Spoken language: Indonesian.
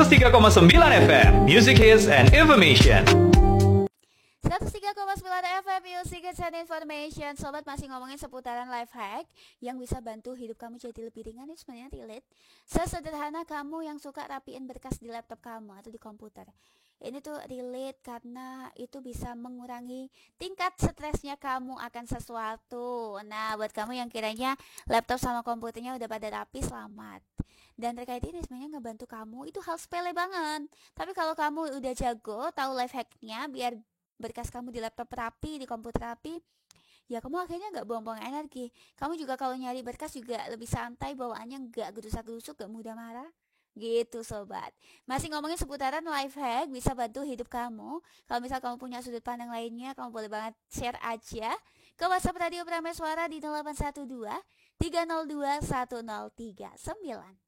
103,9 FM, Music Hits and Information. 103,9 FM Music and Information. Sobat, masih ngomongin seputaran life hack yang bisa bantu hidup kamu jadi lebih ringan. Itu sebenarnya relate. Sesederhana kamu yang suka rapiin berkas di laptop kamu atau di komputer. Ini tuh relate karena itu bisa mengurangi tingkat stresnya kamu akan sesuatu. Nah, buat kamu yang kiranya laptop sama komputernya udah pada rapi, selamat. Dan terkait ini sebenarnya ngebantu kamu itu hal sepele banget. Tapi kalau kamu udah jago, tahu life hacknya biar berkas kamu di laptop rapi, di komputer rapi, ya kamu akhirnya gak buang-buang energi. Kamu juga kalau nyari berkas juga lebih santai, bawaannya gak gerusak-gerusuk, gak mudah marah. Gitu sobat. Masih ngomongin seputaran life hack bisa bantu hidup kamu. Kalau misal kamu punya sudut pandang lainnya, kamu boleh banget share aja ke WhatsApp Radio Prameswara di 0812 302 1039.